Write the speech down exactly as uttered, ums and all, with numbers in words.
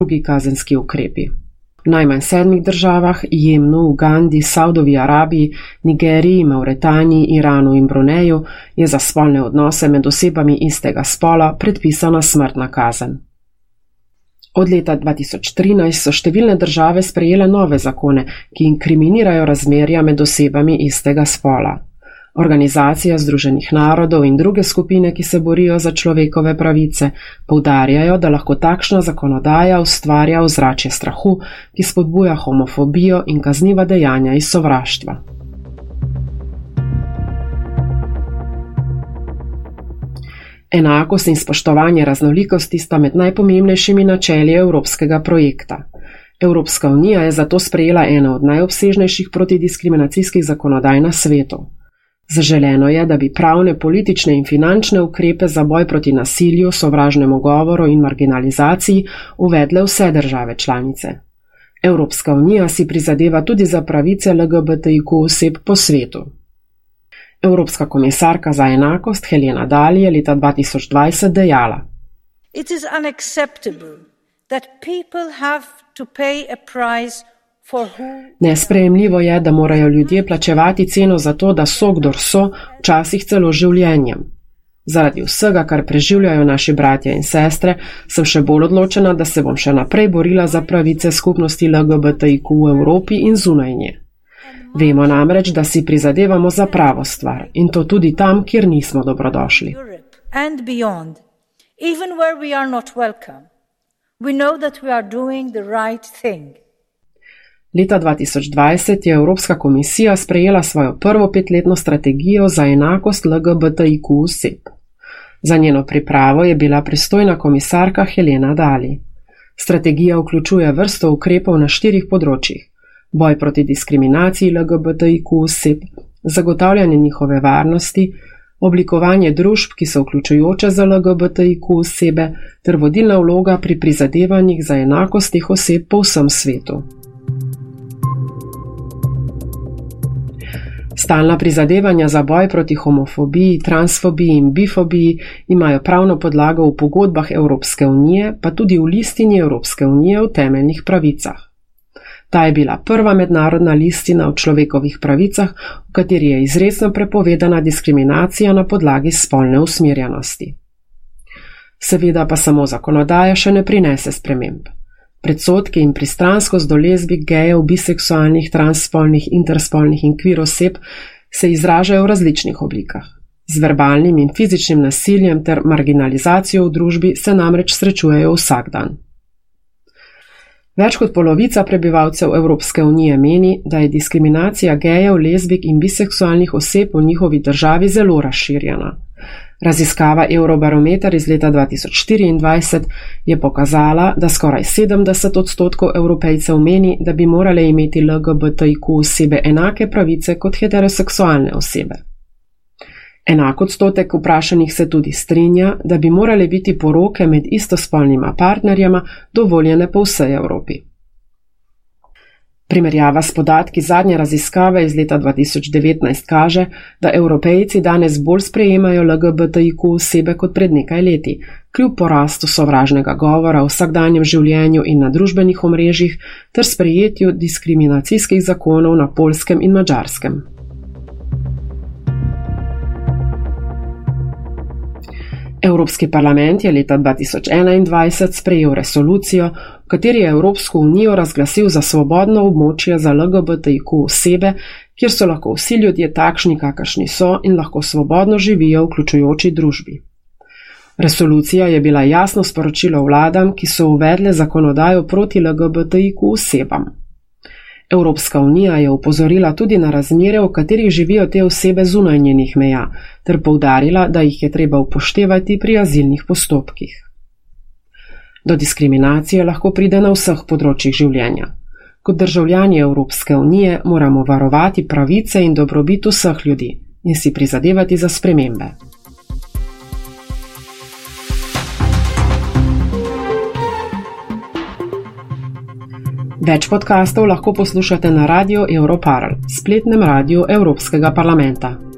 drugi kazenski ukrepi. V najmanj sedmih državah, Jemnu, Ugandi, Saudovi Arabiji, Nigeriji, Mauretaniji, Iranu in Bruneju, je za spolne odnose med osebami istega spola predpisana smrtna kazen. Od leta dva tisoč trinajst so številne države sprejele nove zakone, ki inkriminirajo razmerja med osebami istega spola. Organizacija Združenih narodov in druge skupine, ki se borijo za človekove pravice, poudarjajo, da lahko takšna zakonodaja ustvarja ozračje strahu, ki spodbuja homofobijo in kazniva dejanja iz sovraštva. Enakost in spoštovanje raznolikosti sta med najpomembnejšimi načeli evropskega projekta. Evropska unija je zato sprejela eno od najobsežnejših protidiskriminacijskih zakonodaj na svetu. Zaželeno je, da bi pravne, politične in finančne ukrepe za boj proti nasilju, sovražnemu govoru in marginalizaciji uvedle vse države članice. Evropska unija si prizadeva tudi za pravice L G B T I Q oseb po svetu. Evropska komisarka za enakost Helena Dalli je leta dva tisoč dvajset dejala: It is unacceptable that people have to pay a price for who... Nesprejemljivo je, da morajo ljudje plačevati ceno za to, da so, kdor so, včasih celo življenjem. Zaradi vsega, kar preživljajo naši bratje in sestre, sem še bolj odločena, da se bom še naprej borila za pravice skupnosti L G B T I Q v Evropi in zunaj nje. Vemo namreč, da si prizadevamo za pravo stvar in to tudi tam, kjer nismo dobrodošli. And beyond, even where we are not welcome, we know that we are doing the right thing. Leta dva tisoč dvajset je Evropska komisija sprejela svojo prvo petletno strategijo za enakost L G B T I Q oseb. Za njeno pripravo je bila pristojna komisarka Helena Dalli. Strategija vključuje vrsto ukrepov na štirih področjih: boj proti diskriminaciji L G B T I Q oseb, zagotavljanje njihove varnosti, oblikovanje družb, ki so vključujoče za L G B T I Q osebe, ter vodilna vloga pri prizadevanjih za enakost teh oseb po vsem svetu. Stalna prizadevanja za boj proti homofobiji, transfobiji in bifobiji imajo pravno podlago v pogodbah Evropske unije, pa tudi v listini Evropske unije o temeljnih pravicah. Ta je bila prva mednarodna listina o človekovih pravicah, v kateri je izrecno prepovedana diskriminacija na podlagi spolne usmerjenosti. Seveda pa samo zakonodaja še ne prinese sprememb. Predsodki in pristranskost do lezbik, gejev, biseksualnih, transspolnih, interspolnih in queer oseb se izražajo v različnih oblikah. Z verbalnim in fizičnim nasiljem ter marginalizacijo v družbi se namreč srečujejo vsak dan. Več kot polovica prebivalcev Evropske unije meni, da je diskriminacija gejev, lezbik in biseksualnih oseb v njihovi državi zelo razširjena. Raziskava Eurobarometer iz leta dva tisoč štiriindvajset je pokazala, da skoraj sedemdeset odstotkov Evropejcev meni, da bi morale imeti L G B T I Q osebe enake pravice kot heteroseksualne osebe. Enak odstotek vprašanih se tudi strinja, da bi morale biti poroke med istospolnima partnerjama dovoljene po vsej Evropi. Primerjava s podatki zadnje raziskave iz leta dva tisoč devetnajst kaže, da Evropejci danes bolj sprejemajo L G B T I Q osebe kot pred nekaj leti, kljub porastu sovražnega govora v vsakdanjem življenju in na družbenih omrežjih ter sprejetju diskriminacijskih zakonov na Poljskem in Madžarskem. Evropski parlament je leta dva tisoč enaindvajset sprejel resolucijo, v kateri je Evropsko unijo razglasil za svobodno območje za L G B T I Q osebe, kjer so lahko vsi ljudje takšni, kakršni so in lahko svobodno živijo v vključujoči družbi. Resolucija je bila jasno sporočilo vladam, ki so uvedle zakonodajo proti L G B T I Q osebam. Evropska unija je opozorila tudi na razmere, v katerih živijo te osebe zunaj njenih meja, ter poudarila, da jih je treba upoštevati pri azilnih postopkih. Do diskriminacije lahko pride na vseh področjih življenja. Kot državljani Evropske unije moramo varovati pravice in dobrobit vseh ljudi in si prizadevati za spremembe. Več podkastov lahko poslušate na Radiu Europarl, spletnem radiju Evropskega parlamenta.